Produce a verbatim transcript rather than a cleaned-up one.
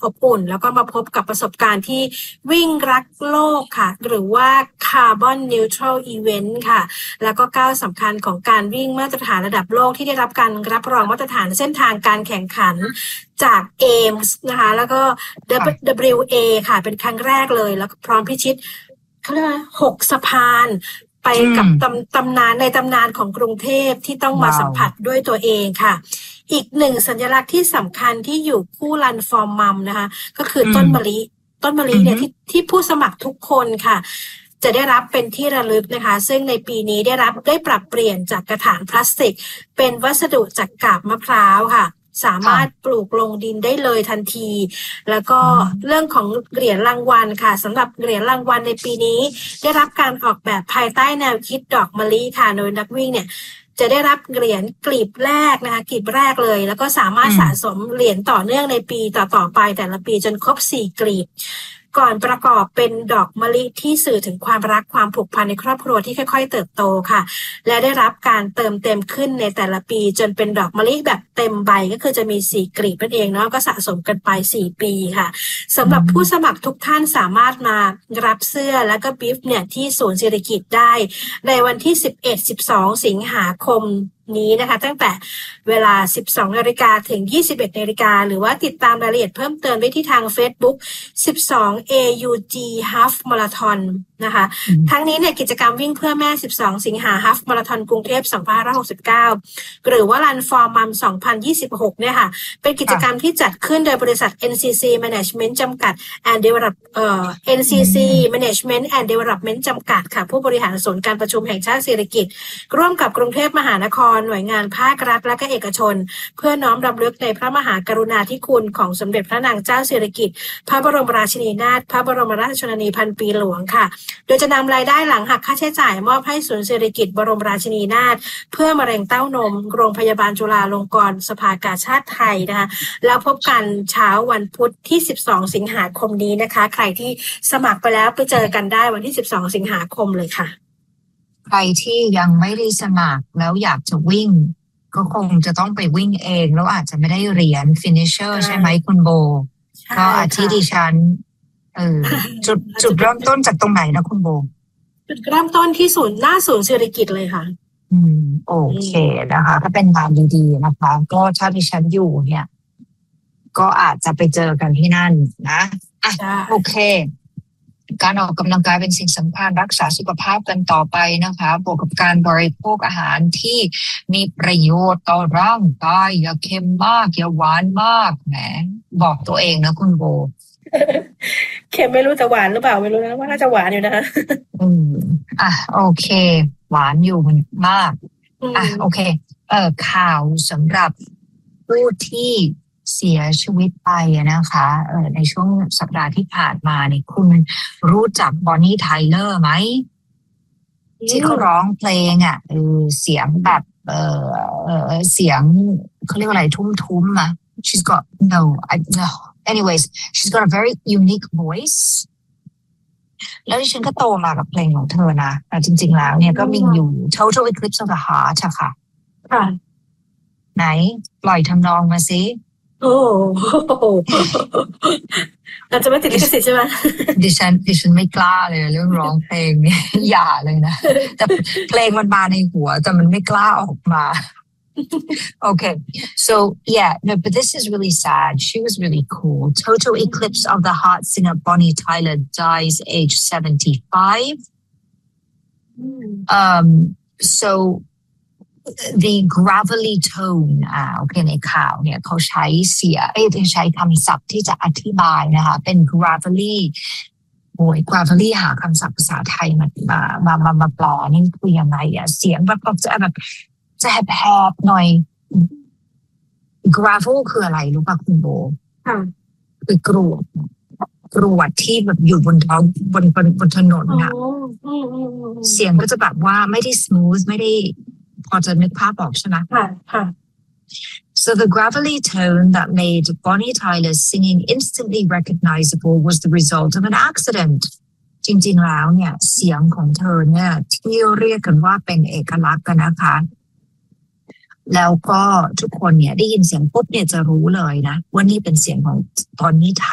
อบอุ่นแล้วก็มาพบกับประสบการณ์ที่วิ่งรักโลกค่ะหรือว่า Carbon Neutral Event ค่ะแล้วก็ก้าวสำคัญของการวิ่งมาตรฐานระดับโลกที่ได้รับการรับรองมาตรฐานเส้นทางการแข่งขันจาก เอ เอ็ม เอส นะคะแล้วก็ ดับเบิลยู เอ ค่ะเป็นครั้งแรกเลยแล้วก็พร้อมพิชิตเขาเรียกว่าหกสะพานไปกับตำตำนานในตำนานของกรุงเทพที่ต้องมาสัมผัสด้วยตัวเองค่ะอีกหนึ่งสัญลักษณ์ที่สำคัญที่อยู่คู่รันฟอร์มมัมนะคะก็คือต้นมะลิต้นมะลิเนี่ยที่ที่ผู้สมัครทุกคนค่ะจะได้รับเป็นที่ระลึกนะคะซึ่งในปีนี้ได้รับได้ปรับเปลี่ยนจากกระถางพลาสติกเป็นวัสดุจากกาบมะพร้าวค่ะสามารถปลูกลงดินได้เลยทันทีแล้วก็เรื่องของเหรียญรางวัลค่ะสำหรับเหรียญรางวัลในปีนี้ได้รับการออกแบบภายใต้แนวคิดดอกมะลิค่ะโดยนักวิ่งเนี่ยจะได้รับเหรียญกลีบแรกนะคะกลีบแรกเลยแล้วก็สามารถสะสมเหรียญต่อเนื่องในปีต่อๆไปแต่ละปีจนครบสี่กลีบก่อนประกอบเป็นดอกมะลิที่สื่อถึงความรักความผูกพันในครอบครัวที่ค่อยๆเติบโตค่ะและได้รับการเติมเต็มขึ้นในแต่ละปีจนเป็นดอกมะลิแบบเต็มใบก็คือจะมีสี่กลีบนั่นเองเนาะก็สะสมกันไปสี่ปีค่ะสำหรับผู้สมัครทุกท่านสามารถมารับเสื้อและก็บิฟเนี่ยที่ศูนย์เศรษฐกิจได้ในวันที่สิบเอ็ด สิบสองสิงหาคมนี้นะคะตั้งแต่เวลา สิบสองนาฬิกา ถึง ยี่สิบเอ็ดนาฬิกาหรือว่าติดตามรายละเอียดเพิ่มเติมได้ที่ทาง Facebook สิบสอง เอ ยู จี Half Marathon นะคะทั้งนี้เนี่ยกิจกรรมวิ่งเพื่อแม่สิบสองสิงหา Half Marathon กรุงเทพสองพันห้าร้อยหกสิบเก้าหรือว่า Run for Mom สองพันยี่สิบหกเนี่ยค่ะเป็นกิจกรรมที่จัดขึ้นโดยบริษัท เอ็น ซี ซี Management จำกัด and Develop เอ่อ เอ็น ซี ซี Management and Development จำกัดค่ะผู้บริหารศูนย์การประชุมแห่งชาติเศรษฐกิจร่วมกับกรุงเทพมหานครหน่วยงานภาครัฐและก็เอกชนเพื่อน้อมรำลึกในพระมหากรุณาธิคุณของสมเด็จพระนางเจ้าสิริกิติ์พระบรมราชินีนาถพระบรมราชชนนีพันปีหลวงค่ะโดยจะนำรายได้หลังหักค่าใช้จ่ายมอบให้ศูนย์เศรษฐกิจบรมราชินีนาถเพื่อมะเร็งเต้านมโรงพยาบาลจุฬาลงกรณ์สภากาชาดไทยนะคะแล้วพบกันเช้าวันพุธที่สิบสองสิงหาคมนี้นะคะใครที่สมัครไปแล้วไปเจอกันได้วันที่สิบสองสิงหาคมเลยค่ะใครที่ยังไม่ได้สมัครแล้วอยากจะวิ่งก็คงจะต้องไปวิ่งเองแล้วอาจจะไม่ได้เหรียญ finisher ใช่ไหมคุณโบก็อาทิดิฉันเออจุดจุดเริ่มต้นจากตรงไหนนะคุณโบจุดเริ่มต้นที่ศูนย์หน้าศูนย์เศรษฐกิจเลยค่ะอืมโอเคนะคะถ้าเป็นงานดีๆนะคะก็ถ้าดิฉันอยู่เนี่ยก็อาจจะไปเจอกันที่นั่นนะอ่ะโอเคการออกกำลังกายเป็นสิ่งสำคัญรักษาสุขภาพกันต่อไปนะคะบวกกับการบริโภคอาหารที่มีประโยชน์ต่อร่างกายอย่าเค็มมากอย่าหวานมากแหมบอกตัวเองนะคุณโบเค็มไม่รู้แต่หวานหรือเปล่าไม่รู้นะว่าน่าจะหวานอยู่นะคะอืมอ่ะโอเคหวานอยู่มันมากอ่ะโอเคเอ่อข่าวสำหรับผู้ที่เสียชีวิตไปนะคะเอ่อในช่วงสัปดาห์ที่ผ่านมาเนี่ยคุณรู้จักบอนนี่ไทเลอร์ไหมที่เขาร้องเพลงอ่ะเออเสียงแบบเออเออเสียงเขาเรียกว่าอะไรทุ้มๆอ่ะ she's got no I no anyways she's got a very unique voice แล้วดิฉันก็โตมากับเพลงของเธอนะแต่จริงๆแล้วเนี่ยก็มีอยู่ Total Eclipse of the Heart อะค่ะไหนปล่อยทำนองมาสิโอ้เราจะไม่ติดลิขสิทธิ์ใช่ไหมดิฉันดิฉันไม่กล้าเลยเรื่องร้องเพลงเนี่ยอย่าเลยนะแต่เพลงมันมาในหัวแต่มันไม่กล้าออกมา Okay so yeah no but this is really sad she was really cool Total Eclipse of the Heart singer Bonnie Tyler dies age seventy-five um so the gravelly tone อ่าโอเคในข่าวเนี่ยเขาใช้เสียเอ้ยใช้คำศัพท์ที่จะอธิบายนะคะเป็น gravelly โอ้ย gravelly หาคำศัพท์ภาษาไทยมามามามามาแปลนี่คือยังไงอ่ะเสียงแบบจะแบบจะแหบๆหน่อย gravel คืออะไรรู้ป่ะคุณโบคือกรวดกรวดที่แบบอยู่บนท้องบนบนบนถนนอ่ะเสียงก็จะแบบว่าไม่ได้ smooth ไม่ได้พอจะนึกภาพออกใช่ไหมค่ะค่ะ So the gravelly tone that made Bonnie Tyler's singing instantly recognizable was the result of an accident จริงๆแล้วเนี่ยเสียงของเธอเนี่ยที่เรียกกันว่าเป็นเอกลักษณ์กันนะคะแล้วก็ทุกคนเนี่ยได้ยินเสียงปุ๊บเนี่ยจะรู้เลยนะว่านี่เป็นเสียงของ Bonnie